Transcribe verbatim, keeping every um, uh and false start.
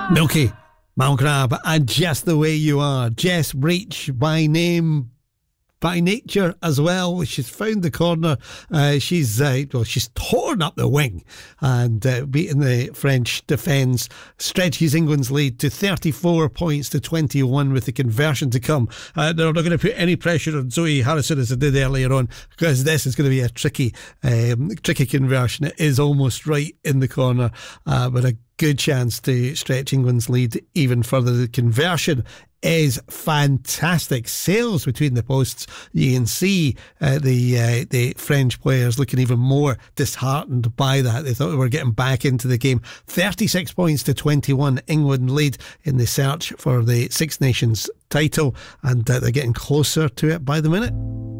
Milky, Malgrab, and Just the Way You Are. Jess Breach by name, by nature as well. She's found the corner. Uh, she's uh, well, she's torn up the wing and uh, beaten the French defence. Stretches England's lead to thirty-four points to twenty-one with the conversion to come. Uh, they're not going to put any pressure on Zoe Harrison as they did earlier on, because this is going to be a tricky, um, tricky conversion. It is almost right in the corner, uh, but a good chance to stretch England's lead even further. The conversion is fantastic. Sails between the posts. You can see uh, the uh, the French players looking even more disheartened by that. They thought we were getting back into the game. thirty-six points to twenty-one. England lead in the search for the Six Nations title, and uh, they're getting closer to it by the minute.